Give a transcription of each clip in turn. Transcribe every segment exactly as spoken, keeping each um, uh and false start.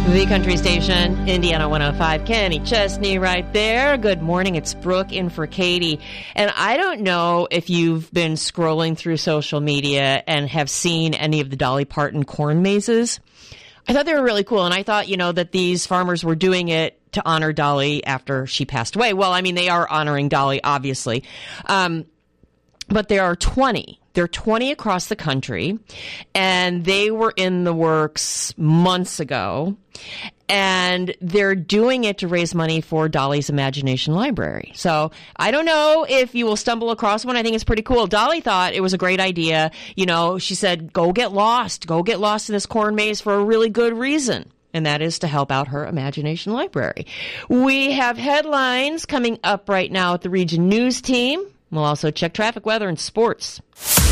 The country station, Indiana one oh five. Kenny Chesney right there. Good morning. It's Brooke in for Katie. And I don't know if you've been scrolling through social media and have seen any of the Dolly Parton corn mazes. I thought they were really cool. And I thought, you know, that these farmers were doing it to honor Dolly after she passed away. Well, I mean, they are honoring Dolly, obviously. Um, but there are twenty. There are twenty across the country, and they were in the works months ago, and they're doing it to raise money for Dolly's Imagination Library. So I don't know if you will stumble across one. I think it's pretty cool. Dolly thought it was a great idea. You know, she said, go get lost. Go get lost in this corn maze for a really good reason. And that is to help out her Imagination Library. We have headlines coming up right now at the Region News team. We'll also check traffic, weather, and sports.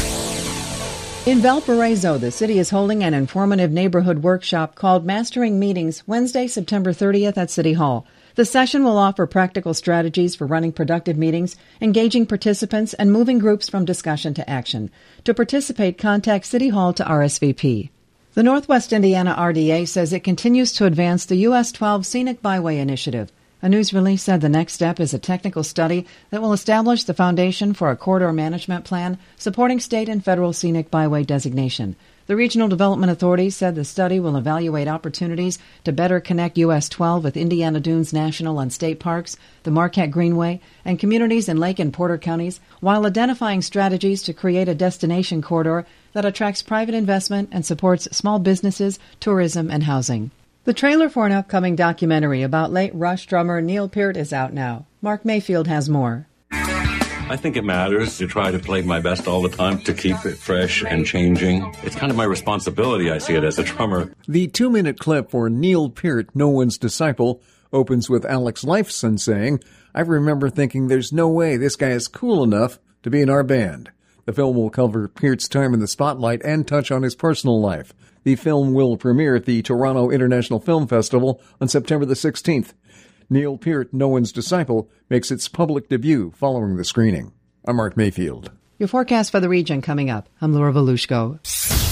In Valparaiso, the city is holding an informative neighborhood workshop called Mastering Meetings Wednesday, September thirtieth at City Hall. The session will offer practical strategies for running productive meetings, engaging participants, and moving groups from discussion to action. To participate, contact City Hall to R S V P. The Northwest Indiana R D A says it continues to advance the U S twelve Scenic Byway Initiative. A news release said the next step is a technical study that will establish the foundation for a corridor management plan supporting state and federal scenic byway designation. The Regional Development Authority said the study will evaluate opportunities to better connect U S twelve with Indiana Dunes National and State Parks, the Marquette Greenway, and communities in Lake and Porter counties, while identifying strategies to create a destination corridor that attracts private investment and supports small businesses, tourism, and housing. The trailer for an upcoming documentary about late Rush drummer Neil Peart is out now. Mark Mayfield has more. I think it matters to try to play my best all the time, to keep it fresh and changing. It's kind of my responsibility, I see it as a drummer. The two-minute clip for Neil Peart, No One's Disciple, opens with Alex Lifeson saying, I remember thinking there's no way this guy is cool enough to be in our band. The film will cover Peart's time in the spotlight and touch on his personal life. The film will premiere at the Toronto International Film Festival on September the sixteenth. Neil Peart, No One's Disciple, makes its public debut following the screening. I'm Mark Mayfield. Your forecast for the region coming up. I'm Laura Volushko.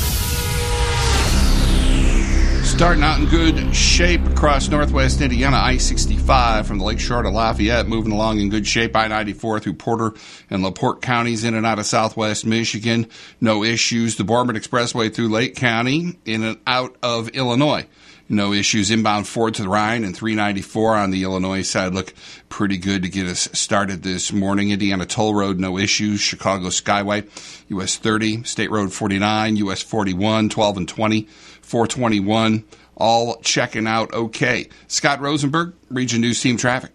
Starting out in good shape across northwest Indiana, I sixty-five from the Lakeshore to Lafayette, moving along in good shape. I ninety-four through Porter and LaPorte counties, in and out of southwest Michigan. No issues. The Borman Expressway through Lake County, in and out of Illinois. No issues. Inbound Ford to the Rhine and three ninety-four on the Illinois side look pretty good to get us started this morning. Indiana Toll Road, no issues. Chicago Skyway, U S thirty, State Road forty-nine, U S forty-one, twelve and twenty, four twenty-one, all checking out okay. Scott Rosenberg, Region News Team Traffic.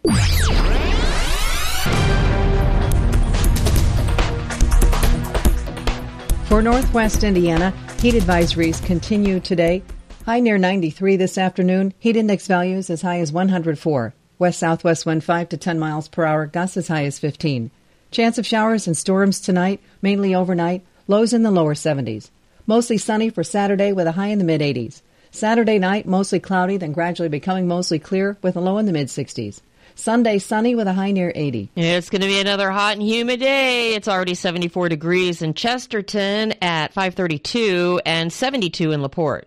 For northwest Indiana, heat advisories continue today. High near ninety-three this afternoon. Heat index values as high as one hundred four. West-southwest wind five to ten miles per hour. Gusts as high as fifteen. Chance of showers and storms tonight, mainly overnight. Lows in the lower seventies. Mostly sunny for Saturday with a high in the mid-eighties. Saturday night, mostly cloudy, then gradually becoming mostly clear with a low in the mid-sixties. Sunday, sunny with a high near eighty. It's going to be another hot and humid day. It's already seventy-four degrees in Chesterton at five thirty-two and seventy-two in LaPorte.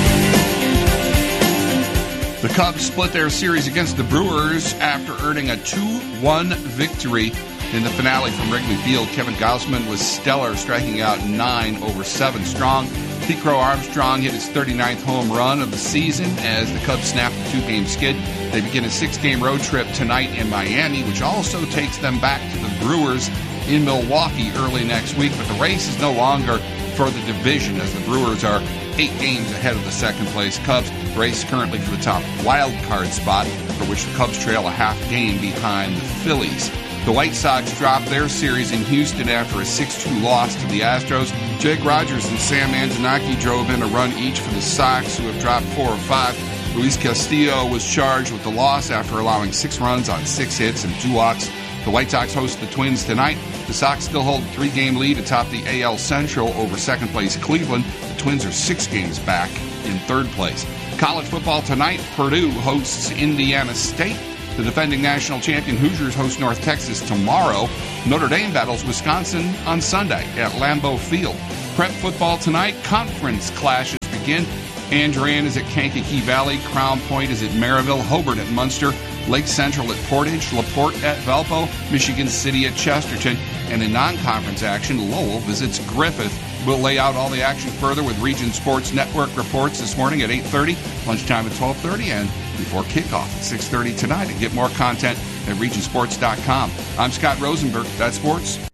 The Cubs split their series against the Brewers after earning a two one victory in the finale from Wrigley Field. Kevin Gausman was stellar, striking out nine over seven strong. Pete Crow Armstrong hit his thirty-ninth home run of the season as the Cubs snapped a two-game skid. They begin a six-game road trip tonight in Miami, which also takes them back to the Brewers in Milwaukee early next week. But the race is no longer for the division as the Brewers are eight games ahead of the second-place Cubs. Race currently for the top wild card spot, for which the Cubs trail a half game behind the Phillies. The White Sox dropped their series in Houston after a six two loss to the Astros. Jake Rogers and Sam Antonaki drove in a run each for the Sox, who have dropped four or five. Luis Castillo was charged with the loss after allowing six runs on six hits and two walks. The White Sox host the Twins tonight. The Sox still hold a three-game lead atop the A L Central over second-place Cleveland. The Twins are six games back in third place. College football tonight, Purdue hosts Indiana State. The defending national champion Hoosiers host North Texas tomorrow. Notre Dame battles Wisconsin on Sunday at Lambeau Field. Prep football tonight, conference clashes begin. Andran is at Kankakee Valley. Crown Point is at Maryville. Hobart at Munster. Lake Central at Portage. LaPorte at Valpo. Michigan City at Chesterton. And in non-conference action, Lowell visits Griffith. We'll lay out all the action further with Region Sports Network reports this morning at eight thirty, lunchtime at twelve thirty, and before kickoff at six thirty tonight. And get more content at region sports dot com. I'm Scott Rosenberg. That's sports.